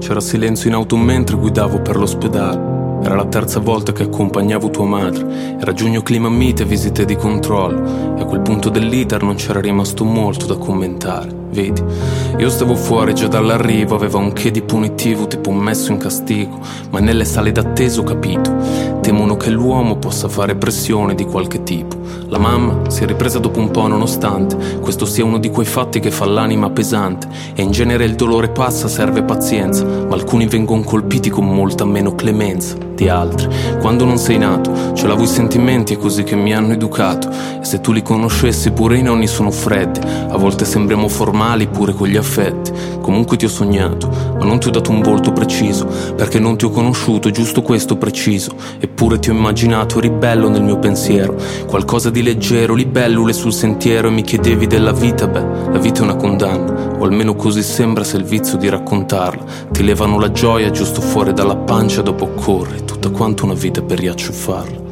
C'era silenzio in auto mentre guidavo per l'ospedale. Era la terza volta che accompagnavo tua madre. Era giugno, clima mite, visite di controllo. E a quel punto dell'iter non c'era rimasto molto da commentare. Vedi, io stavo fuori già dall'arrivo, aveva un che di punitivo, tipo un messo in castigo. Ma nelle sale d'attesa ho capito, temono che l'uomo possa fare pressione di qualche tipo. La mamma si è ripresa dopo un po' nonostante questo sia uno di quei fatti che fa l'anima pesante. E in genere il dolore passa, serve pazienza, ma alcuni vengono colpiti con molta meno clemenza di altri. Quando non sei nato ce l'avevo i sentimenti, è così che mi hanno educato. E se tu li conoscessi pure i nonni sono freddi, a volte sembriamo formali pure con gli affetti. Comunque ti ho sognato, ma non ti ho dato un volto preciso, perché non ti ho conosciuto, giusto questo preciso. Eppure ti ho immaginato, eri bello nel mio pensiero, qualcosa di leggero, libellule sul sentiero. E mi chiedevi della vita, beh, la vita è una condanna, o almeno così sembra se il vizio di raccontarla. Ti levano la gioia giusto fuori dalla pancia, dopo corri tutta quanto una vita per riacciuffarla.